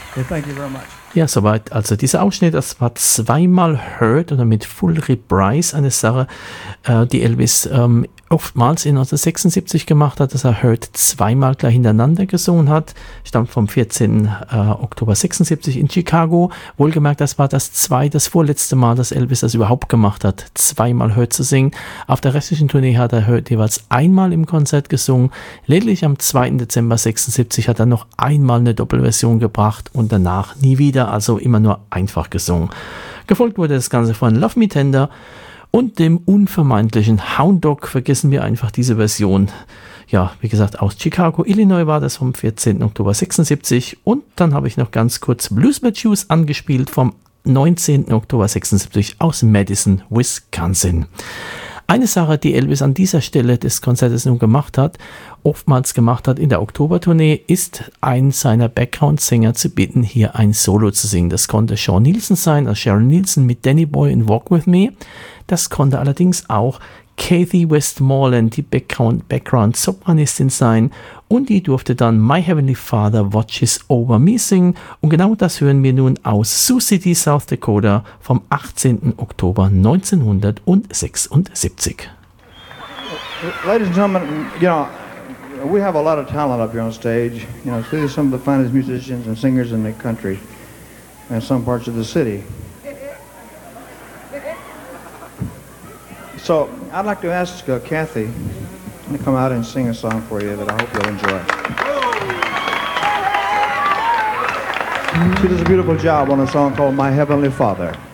Okay, thank you very much. Ja, soweit. Also dieser Ausschnitt, das war zweimal Heard oder mit Full Reprise, eine Sache, die Elvis oftmals in 1976 gemacht hat, dass er Heard zweimal gleich hintereinander gesungen hat. Stammt vom 14. Oktober 76 in Chicago. Wohlgemerkt, das war das vorletzte Mal, dass Elvis das überhaupt gemacht hat, zweimal Heard zu singen. Auf der restlichen Tournee hat er Heard jeweils einmal im Konzert gesungen. Lediglich am 2. Dezember 76 hat er noch einmal eine Doppelversion gebracht und danach nie wieder, also immer nur einfach gesungen. Gefolgt wurde das Ganze von Love Me Tender und dem unvermeidlichen Hound Dog. Vergessen wir einfach diese Version. Ja, wie gesagt, aus Chicago, Illinois war das vom 14. Oktober 76. Und dann habe ich noch ganz kurz Blues Juice angespielt vom 19. Oktober 76 aus Madison, Wisconsin. Eine Sache, die Elvis an dieser Stelle des Konzertes nun oftmals gemacht hat in der Oktobertournee, ist einen seiner Background-Sänger zu bitten, hier ein Solo zu singen. Das konnte Shawn Nielsen sein, also Sharon Nielsen mit Danny Boy in Walk With Me. Das konnte allerdings auch Kathy Westmoreland, die Background-Sopranistin sein, und die durfte dann My Heavenly Father Watches Over Me singen, und genau das hören wir nun aus Sioux City, South Dakota vom 18. Oktober 1976. Ladies and gentlemen, you know, we have a lot of talent up here on stage. You know, these are some of the finest musicians and singers in the country and some parts of the city. So I'd like to ask Kathy to come out and sing a song for you that I hope you'll enjoy. She does a beautiful job on a song called My Heavenly Father.